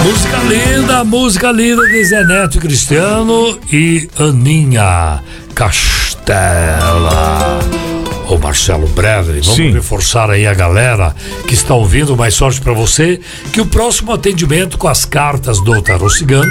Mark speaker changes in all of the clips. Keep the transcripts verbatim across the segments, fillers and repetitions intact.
Speaker 1: Música linda, música linda de Zé Neto Cristiano e Aninha Castela. Ô Marcelo Bradley, vamos Sim. reforçar aí a galera que está ouvindo. Mais sorte pra você, que o próximo atendimento com as cartas do Tarô Cigano,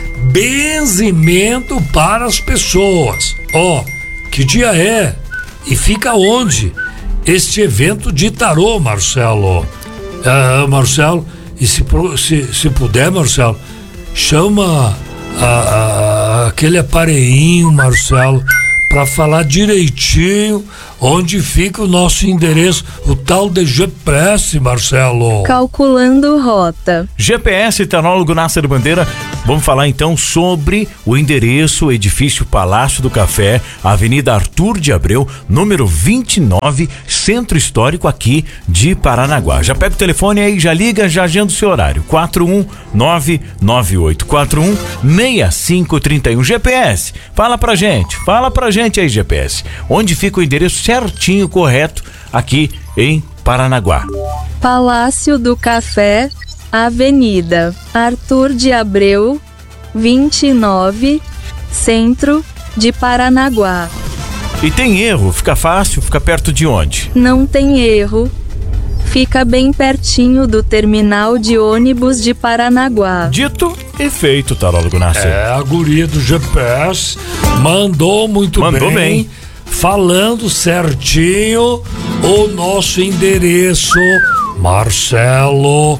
Speaker 1: benzimento para as pessoas. Ó, oh, que dia é e fica onde este evento de tarô, Marcelo? Ah, Marcelo, e se, se, se puder, Marcelo, chama a, a, aquele aparelhinho, Marcelo, para falar direitinho onde fica o nosso endereço, o tal de G P S, Marcelo.
Speaker 2: Calculando rota.
Speaker 3: G P S, Tarólogo Nasser Bandeira. Vamos falar então sobre o endereço, edifício Palácio do Café, Avenida Arthur de Abreu, número vinte e nove, Centro Histórico aqui de Paranaguá. Já pega o telefone aí, já liga, já agenda o seu horário. quatro um nove nove oito quatro um seis cinco três um. G P S, fala pra gente, fala pra gente aí, G P S, onde fica o endereço certinho, correto, aqui em Paranaguá.
Speaker 2: Palácio do Café, Avenida Arthur de Abreu, vinte e nove, Centro de Paranaguá.
Speaker 3: E tem erro? Fica fácil? Fica perto de onde?
Speaker 2: Não tem erro. Fica bem pertinho do terminal de ônibus de Paranaguá.
Speaker 3: Dito e feito, Tarólogo Nascer.
Speaker 1: É, a guria do G P S mandou muito
Speaker 3: mandou
Speaker 1: bem,
Speaker 3: bem,
Speaker 1: falando certinho o nosso endereço. Marcelo,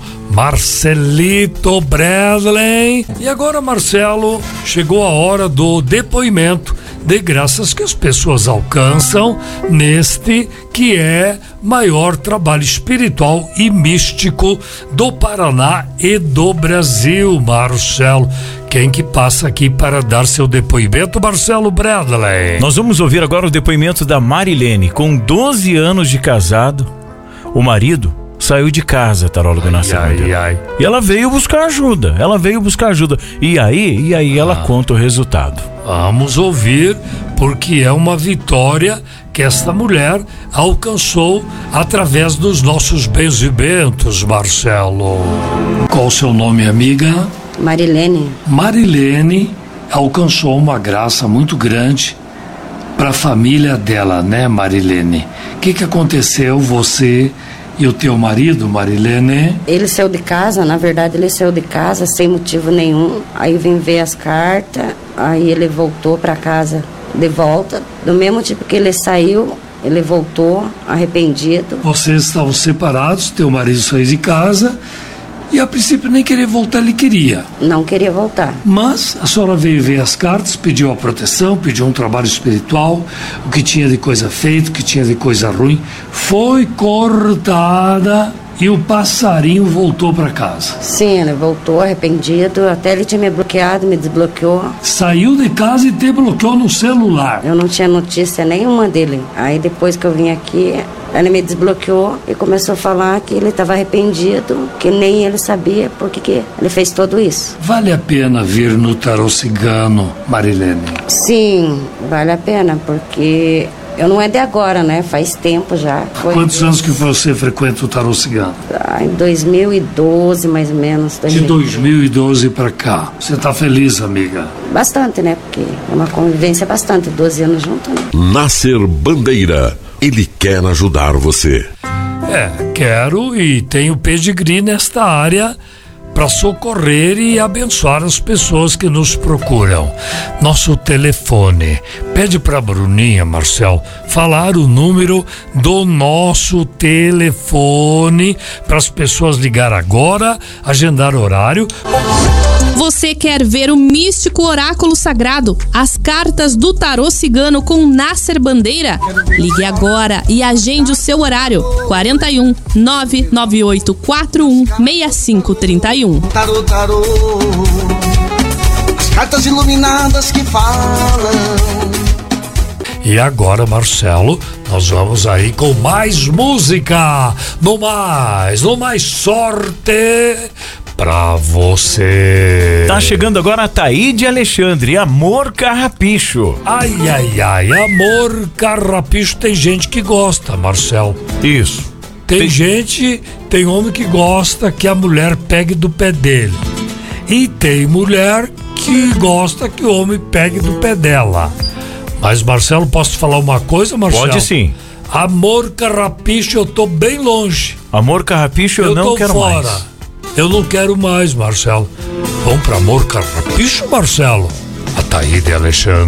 Speaker 1: Marcelito Bradley. E agora, Marcelo, chegou a hora do depoimento de graças que as pessoas alcançam neste que é maior trabalho espiritual e místico do Paraná e do Brasil, Marcelo. Quem que passa aqui para dar seu depoimento, Marcelo Bradley?
Speaker 3: Nós vamos ouvir agora o depoimento da Marilene. Com doze anos de casado, o marido saiu de casa, Tarólogo Nascer.
Speaker 1: Ai, ai.
Speaker 3: E ela veio buscar ajuda, ela veio buscar ajuda. E aí, e aí ela ah. conta o resultado.
Speaker 1: Vamos ouvir, porque é uma vitória que esta mulher alcançou através dos nossos benzimentos, Marcelo. Qual o seu nome, amiga?
Speaker 4: Marilene.
Speaker 1: Marilene alcançou uma graça muito grande para a família dela, né, Marilene? O que que aconteceu, você e o teu marido, Marilene?
Speaker 4: Ele saiu de casa, na verdade ele saiu de casa sem motivo nenhum. Aí vim ver as cartas, aí ele voltou para casa de volta. Do mesmo tipo que ele saiu, ele voltou arrependido.
Speaker 1: Vocês estavam separados, teu marido saiu de casa e a princípio nem queria voltar, ele queria.
Speaker 4: Não queria voltar.
Speaker 1: Mas a senhora veio ver as cartas, pediu a proteção, pediu um trabalho espiritual, o que tinha de coisa feita, o que tinha de coisa ruim, foi cortada e o passarinho voltou para casa.
Speaker 4: Sim, ele voltou arrependido, até ele tinha me bloqueado, me desbloqueou.
Speaker 1: Saiu de casa e te bloqueou no celular.
Speaker 4: Eu não tinha notícia nenhuma dele. Aí depois que eu vim aqui, ele me desbloqueou e começou a falar que ele estava arrependido, que nem ele sabia porque que ele fez tudo isso.
Speaker 1: Vale a pena vir no Tarô Cigano, Marilene?
Speaker 4: Sim, vale a pena, porque eu não é de agora, né? Faz tempo já. Foi...
Speaker 1: Quantos anos que você frequenta o Tarô Cigano?
Speaker 4: Ah, em dois mil e doze, mais ou menos. dois mil.
Speaker 1: De dois mil e doze para cá. Você tá feliz, amiga?
Speaker 4: Bastante, né? Porque é uma convivência bastante, doze anos juntos, né?
Speaker 5: Nasser Bandeira. Ele quer ajudar você.
Speaker 1: É, quero e tenho pedigree nesta área para socorrer e abençoar as pessoas que nos procuram. Nosso telefone. Pede para Bruninha, Marcel, falar o número do nosso telefone para as pessoas ligar agora, agendar horário.
Speaker 6: Você quer ver o místico oráculo sagrado, as cartas do Tarô Cigano com Nasser Bandeira? Ligue agora e agende o seu horário. quarenta e um, nove nove oito quatro um, seis cinco três um.
Speaker 7: Tarô, tarô, as cartas iluminadas que falam.
Speaker 1: E agora, Marcelo, nós vamos aí com mais música, no mais, no mais sorte pra você.
Speaker 3: Tá chegando agora a Taíde Alexandre, Amor Carrapicho.
Speaker 1: Ai, ai, ai, Amor Carrapicho, tem gente que gosta, Marcelo.
Speaker 3: Isso.
Speaker 1: Tem, tem gente, tem homem que gosta que a mulher pegue do pé dele. E tem mulher que gosta que o homem pegue do pé dela. Mas, Marcelo, posso te falar uma coisa, Marcelo?
Speaker 3: Pode sim.
Speaker 1: Amor carrapicho, eu tô bem longe.
Speaker 3: Amor carrapicho, eu,
Speaker 1: eu
Speaker 3: não
Speaker 1: tô
Speaker 3: quero
Speaker 1: fora.
Speaker 3: mais.
Speaker 1: Eu não quero mais, Marcelo. Vamos pra amor carrapicho, Marcelo? Ataíde Alexandre.